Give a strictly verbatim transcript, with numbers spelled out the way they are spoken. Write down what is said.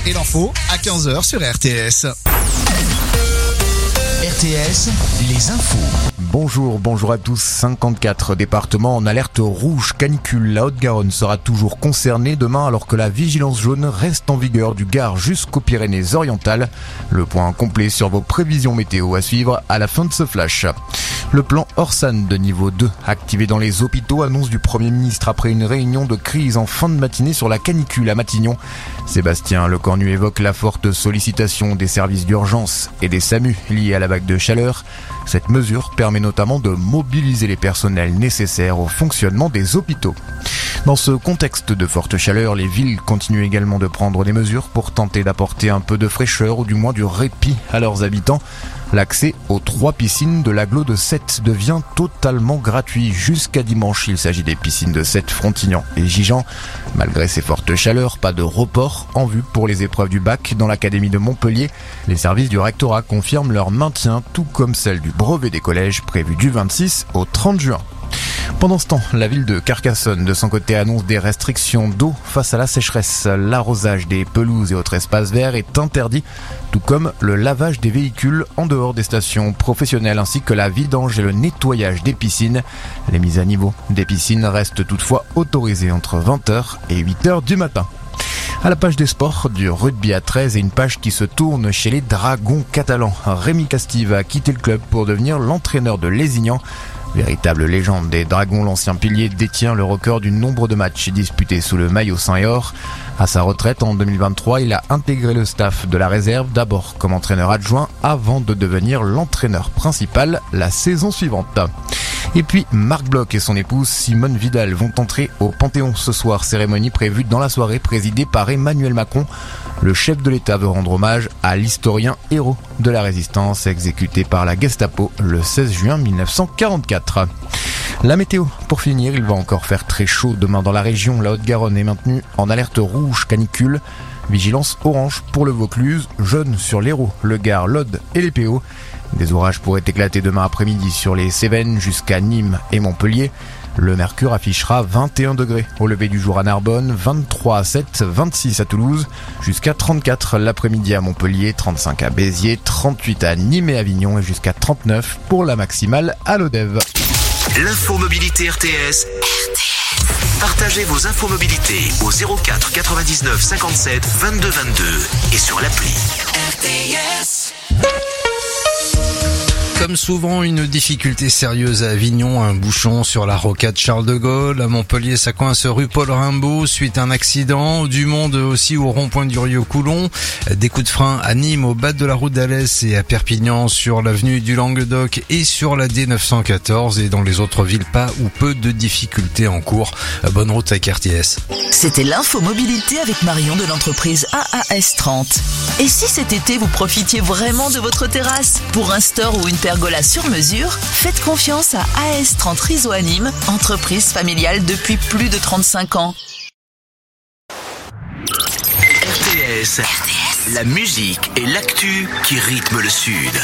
et l'info à quinze heures sur R T S. R T S, les infos. Bonjour, bonjour à tous. cinquante-quatre départements en alerte rouge canicule. La Haute-Garonne sera toujours concernée demain alors que la vigilance jaune reste en vigueur du Gard jusqu'aux Pyrénées-Orientales. Le point complet sur vos prévisions météo à suivre à la fin de ce flash. Le plan Orsan de niveau deux, activé dans les hôpitaux, annonce du Premier ministre après une réunion de crise en fin de matinée sur la canicule à Matignon. Sébastien Lecornu évoque la forte sollicitation des services d'urgence et des SAMU liés à la vague de chaleur. Cette mesure permet notamment de mobiliser les personnels nécessaires au fonctionnement des hôpitaux. Dans ce contexte de forte chaleur, les villes continuent également de prendre des mesures pour tenter d'apporter un peu de fraîcheur ou du moins du répit à leurs habitants. L'accès aux trois piscines de l'agglo de Sète devient totalement gratuit jusqu'à dimanche. Il s'agit des piscines de Sète, Frontignan et Gijan. Malgré ces fortes chaleurs, pas de report en vue pour les épreuves du bac dans l'académie de Montpellier. Les services du rectorat confirment leur maintien, tout comme celle du brevet des collèges prévu du vingt-six au trente juin. Pendant ce temps, la ville de Carcassonne, de son côté, annonce des restrictions d'eau face à la sécheresse. L'arrosage des pelouses et autres espaces verts est interdit, tout comme le lavage des véhicules en dehors des stations professionnelles, ainsi que la vidange et le nettoyage des piscines. Les mises à niveau des piscines restent toutefois autorisées entre vingt heures et huit heures du matin. À la page des sports, du rugby à treize et une page qui se tourne chez les Dragons catalans. Rémi Castive a quitté le club pour devenir l'entraîneur de Lézignan. Véritable légende des Dragons, l'ancien pilier détient le record du nombre de matchs disputés sous le maillot saint et or. À sa retraite en deux mille vingt-trois, il a intégré le staff de la réserve, d'abord comme entraîneur adjoint, avant de devenir l'entraîneur principal la saison suivante. Et puis, Marc Bloch et son épouse Simone Vidal vont entrer au Panthéon ce soir, cérémonie prévue dans la soirée présidée par Emmanuel Macron. Le chef de l'État veut rendre hommage à l'historien héros de la résistance exécuté par la Gestapo le seize juin mille neuf cent quarante-quatre. La météo, pour finir, il va encore faire très chaud demain dans la région. La Haute-Garonne est maintenue en alerte rouge canicule. Vigilance orange pour le Vaucluse, jaune sur l'Hérault, le Gard, l'Aude et les P O. Des orages pourraient éclater demain après-midi sur les Cévennes jusqu'à Nîmes et Montpellier. Le mercure affichera vingt et un degrés au lever du jour à Narbonne, vingt-trois à Sète, vingt-six à Toulouse, jusqu'à trente-quatre l'après-midi à Montpellier, trente-cinq à Béziers, trente-huit à Nîmes et Avignon et jusqu'à trente-neuf pour la maximale à l'Odève. L'info mobilité R T S. R T S. Partagez vos infos mobilité au zéro quatre quatre-vingt-dix-neuf cinquante-sept vingt-deux vingt-deux et sur l'appli. R T S. Comme souvent, une difficulté sérieuse à Avignon, un bouchon sur la rocade Charles de Gaulle. À Montpellier, ça coince rue Paul Rimbaud suite à un accident. Du monde aussi au rond-point du Rio-Coulon. Des coups de frein à Nîmes, au bas de la route d'Alès et à Perpignan sur l'avenue du Languedoc et sur la D neuf cent quatorze. Et dans les autres villes, pas ou peu de difficultés en cours. Bonne route avec R T S. C'était l'info mobilité avec Marion de l'entreprise A A S trente. Et si cet été vous profitiez vraiment de votre terrasse pour un store ou une pergola sur mesure, faites confiance à A S trente Riso à Nîmes, entreprise familiale depuis plus de trente-cinq ans. R T S, R T S, la musique et l'actu qui rythment le Sud.